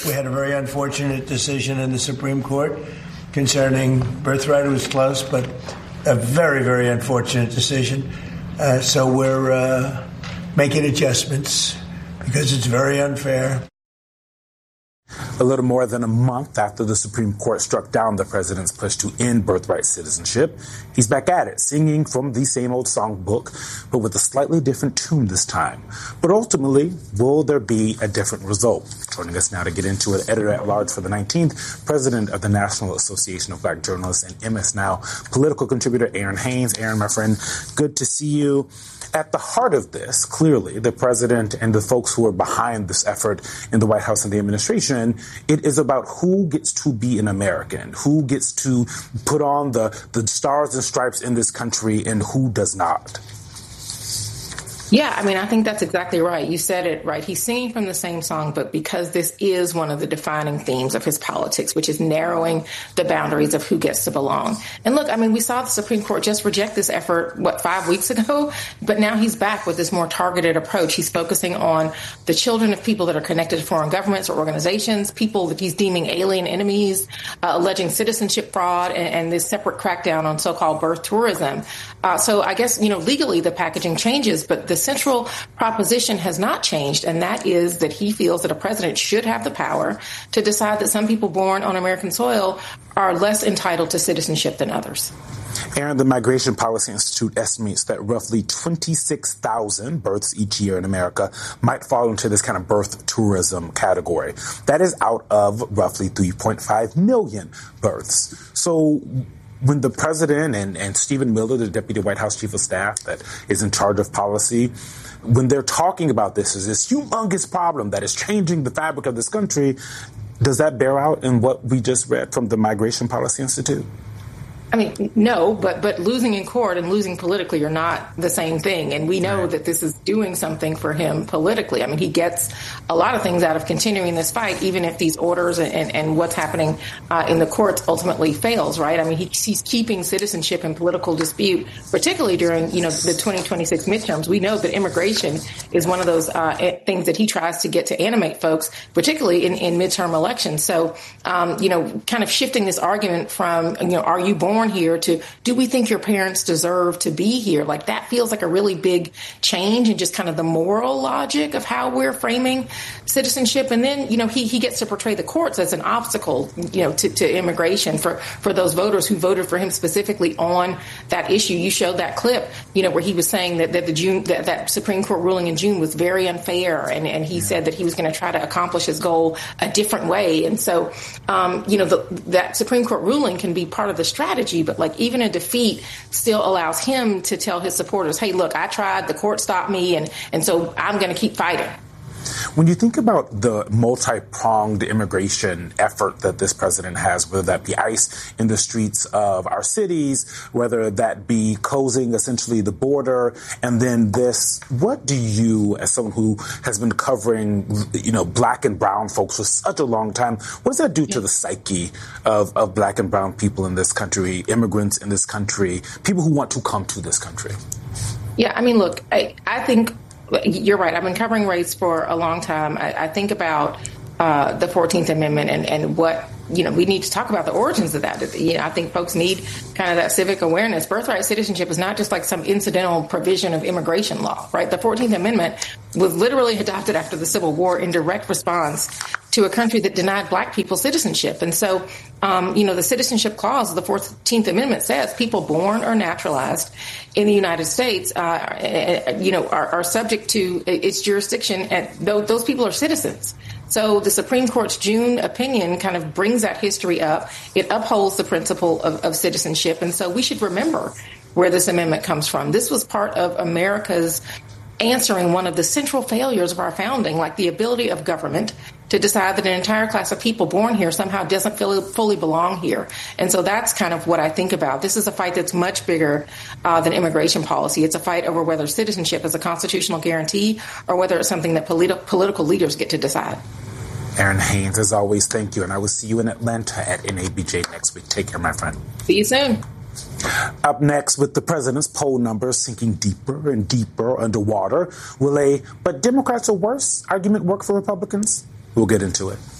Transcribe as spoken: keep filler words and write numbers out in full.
We had a very unfortunate decision in the Supreme Court concerning birthright. It was close, but a very, very unfortunate decision. Uh, so we're uh, making adjustments because it's very unfair. A little more than a month after the Supreme Court struck down the president's push to end birthright citizenship, he's back at it, singing from the same old songbook, but with a slightly different tune this time. But ultimately, will there be a different result? Joining us now to get into it, editor-at-large for the nineteenth, president of the National Association of Black Journalists, and M S Now political contributor Aaron Haynes. Aaron, my friend, good to see you. At the heart of this, clearly, the president and the folks who are behind this effort in the White House and the administration, it is about who gets to be an American, who gets to put on the, the stars and stripes in this country, and who does not. Yeah, I mean, I think that's exactly right. You said it right. He's singing from the same song, but because this is one of the defining themes of his politics, which is narrowing the boundaries of who gets to belong. And look, I mean, we saw the Supreme Court just reject this effort, what, five weeks ago? But now he's back with this more targeted approach. He's focusing on the children of people that are connected to foreign governments or organizations, people that he's deeming alien enemies, uh, alleging citizenship fraud, and, and this separate crackdown on so-called birth tourism. Uh, so I guess, you know, legally the packaging changes, but the central proposition has not changed, and that is that he feels that a president should have the power to decide that some people born on American soil are less entitled to citizenship than others. Aaron, the Migration Policy Institute estimates that roughly twenty-six thousand births each year in America might fall into this kind of birth tourism category. That is out of roughly three point five million births. So when the president and, and Stephen Miller, the deputy White House chief of staff that is in charge of policy, when they're talking about this as this humongous problem that is changing the fabric of this country, does that bear out in what we just read from the Migration Policy Institute? I mean, no, but but losing in court and losing politically are not the same thing. And we know that this is doing something for him politically. I mean, he gets a lot of things out of continuing this fight, even if these orders and, and, and what's happening uh, in the courts ultimately fails, right? I mean, he, he's keeping citizenship in political dispute, particularly during, you know, the twenty twenty-six midterms. We know that immigration is one of those uh, things that he tries to get to animate folks, particularly in, in midterm elections. So, um, you know, kind of shifting this argument from, you know, are you born here to do we think your parents deserve to be here? Like that feels like a really big change in just kind of the moral logic of how we're framing citizenship. And then, you know, he, he gets to portray the courts as an obstacle, you know, to, to immigration for, for those voters who voted for him specifically on that issue. You showed that clip, you know, where he was saying that, that the June, that, that Supreme Court ruling in June was very unfair. And, and he said that he was going to try to accomplish his goal a different way. And so, um, you know, the, that Supreme Court ruling can be part of the strategy, but like even a defeat still allows him to tell his supporters, hey, look, I tried, the court stopped me, and, and so I'm going to keep fighting. When you think about the multi-pronged immigration effort that this president has, whether that be ICE in the streets of our cities, whether that be closing essentially the border, and then this, what do you, as someone who has been covering, you know, black and brown folks for such a long time, what does that do to the psyche of, of black and brown people in this country, immigrants in this country, people who want to come to this country? Yeah, I mean, look, I, I think you're right. I've been covering race for a long time. I, I think about uh, the fourteenth Amendment and, and what, you know, we need to talk about the origins of that. You know, I think folks need kind of that civic awareness. Birthright citizenship is not just like some incidental provision of immigration law, right? The fourteenth Amendment was literally adopted after the Civil War in direct response to a country that denied black people citizenship. And so, um, you know, the citizenship clause of the fourteenth Amendment says people born or naturalized in the United States, uh, you know, are, are subject to its jurisdiction, and those people are citizens. So the Supreme Court's June opinion kind of brings that history up. It upholds the principle of, of citizenship. And so we should remember where this amendment comes from. This was part of America's answering one of the central failures of our founding, like the ability of government to decide that an entire class of people born here somehow doesn't feel, fully belong here. And so that's kind of what I think about. This is a fight that's much bigger uh, than immigration policy. It's a fight over whether citizenship is a constitutional guarantee or whether it's something that politi- political leaders get to decide. Aaron Haynes, as always, thank you. And I will see you in Atlanta at N A B J next week. Take care, my friend. See you soon. Up next, with the president's poll numbers sinking deeper and deeper underwater, will a "but Democrats are worse" argument work for Republicans? We'll get into it.